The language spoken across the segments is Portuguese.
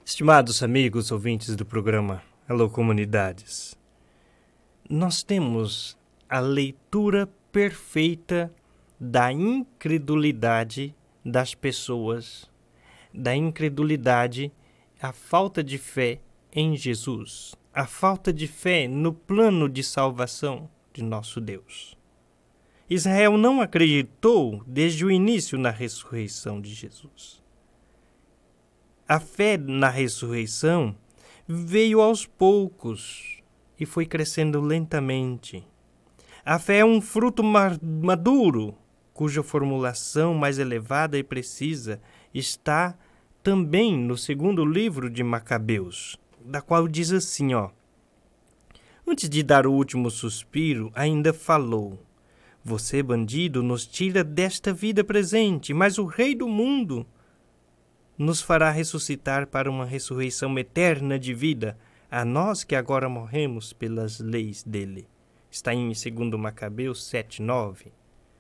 Estimados amigos ouvintes do programa Alô Comunidades, nós temos a leitura perfeita da incredulidade das pessoas, da incredulidade, a falta de fé em Jesus, a falta de fé no plano de salvação de nosso Deus. Israel não acreditou desde o início na ressurreição de Jesus. A fé na ressurreição veio aos poucos e foi crescendo lentamente. A fé é um fruto maduro, cuja formulação mais elevada e precisa está também no segundo livro de Macabeus, da qual diz assim, antes de dar o último suspiro, ainda falou: você, bandido, nos tira desta vida presente, mas o Rei do mundo nos fará ressuscitar para uma ressurreição eterna de vida, a nós que agora morremos pelas leis dele. Está em 2 Macabeus 7:9.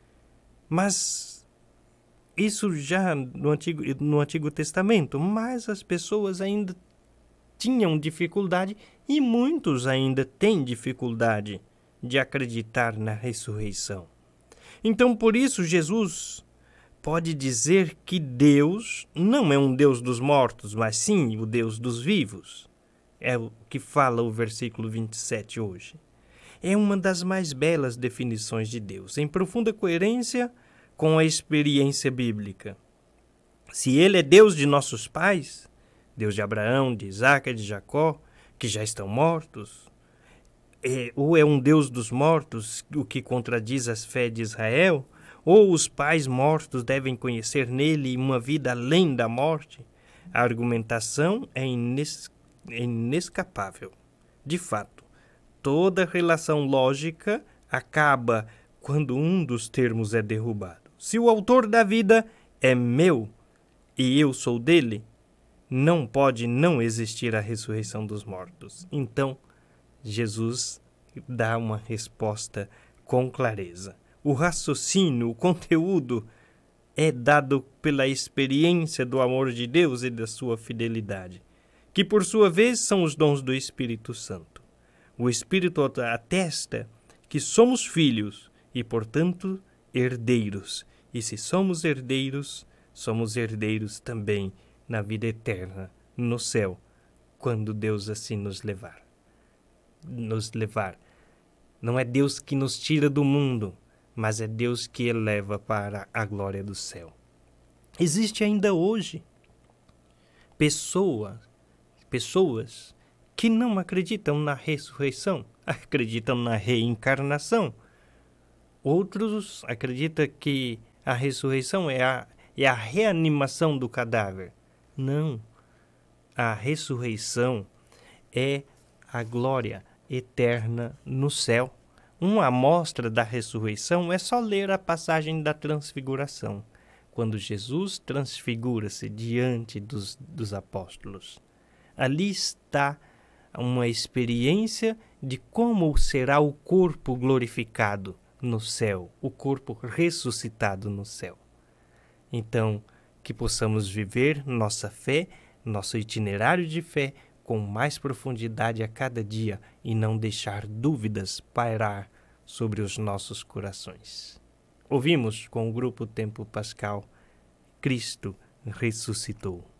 Mas isso já no Antigo Testamento, mas as pessoas ainda tinham dificuldade, e muitos ainda têm dificuldade de acreditar na ressurreição. Então, por isso, Jesus pode dizer que Deus não é um Deus dos mortos, mas sim o Deus dos vivos. É o que fala o versículo 27 hoje. É uma das mais belas definições de Deus, em profunda coerência com a experiência bíblica. Se Ele é Deus de nossos pais, Deus de Abraão, de Isaac e de Jacó, que já estão mortos, ou é um Deus dos mortos, o que contradiz a fé de Israel, ou os pais mortos devem conhecer nele uma vida além da morte, a argumentação é inescapável. De fato, toda relação lógica acaba quando um dos termos é derrubado. Se o autor da vida é meu e eu sou dele, não pode não existir a ressurreição dos mortos. Então, Jesus dá uma resposta com clareza. O raciocínio, o conteúdo é dado pela experiência do amor de Deus e da sua fidelidade, que por sua vez são os dons do Espírito Santo. O Espírito atesta que somos filhos e, portanto, herdeiros. E se somos herdeiros também na vida eterna, no céu, quando Deus assim nos levar. Não é Deus que nos tira do mundo, mas é Deus que eleva para a glória do céu. Existe ainda hoje pessoas que não acreditam na ressurreição, acreditam na reencarnação. Outros acreditam que a ressurreição é a reanimação do cadáver. Não. A ressurreição é a glória eterna no céu. Uma amostra da ressurreição é só ler a passagem da transfiguração, quando Jesus transfigura-se diante dos apóstolos. Ali está uma experiência de como será o corpo glorificado no céu, o corpo ressuscitado no céu. Então, que possamos viver nossa fé, nosso itinerário de fé, com mais profundidade a cada dia e não deixar dúvidas pairar sobre os nossos corações. Ouvimos com o grupo Tempo Pascal, Cristo ressuscitou.